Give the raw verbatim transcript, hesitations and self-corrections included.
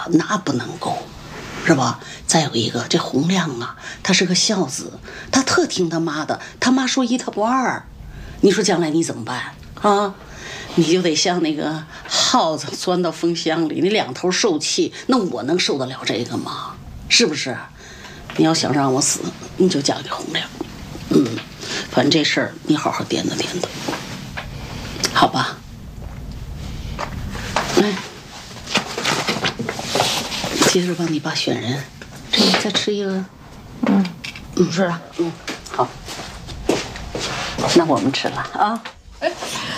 那不能够，是吧？再有一个，这洪亮啊，他是个孝子，他特听他妈的，他妈说一他不二。你说将来你怎么办啊？你就得像那个耗子钻到风箱里，你两头受气，那我能受得了这个吗？是不是？你要想让我死，你就嫁给洪亮。嗯，反正这事儿你好好掂量掂量，好吧？来，接着帮你爸选人，这你再吃一个。 嗯，不吃了。 嗯，好。那我们吃了啊。